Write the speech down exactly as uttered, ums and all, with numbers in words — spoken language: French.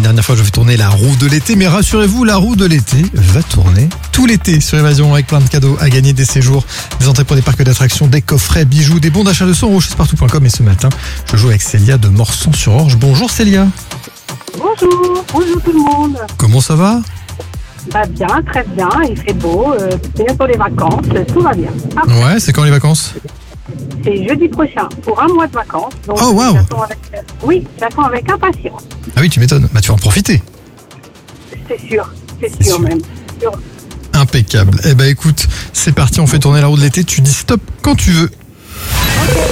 une dernière fois, je fais tourner la roue de l'été. Mais rassurez-vous, la roue de l'été va tourner tout l'été sur Évasion avec plein de cadeaux à gagner, des séjours, des entrées pour des parcs d'attractions, des coffrets, bijoux, des bons d'achat de son chez partout point com. Et ce matin, je joue avec Célia de Morsan-sur-Orge. Bonjour Célia. Bonjour, bonjour tout le monde. Comment ça va? Bah bien, très bien, il fait beau, euh, c'est bientôt les vacances, tout va bien. Ah, Ouais, c'est quand les vacances? c'est jeudi prochain, pour un mois de vacances. Donc Oh, waouh. j'attends avec, euh, oui, j'attends avec impatience, Ah oui, tu m'étonnes. Bah tu vas en profiter. c'est sûr, c'est C'est sûr, sûr. même. Sûr. Impeccable. Eh ben écoute, c'est parti, on fait tourner la roue de l'été. Tu dis stop quand tu veux. Ok.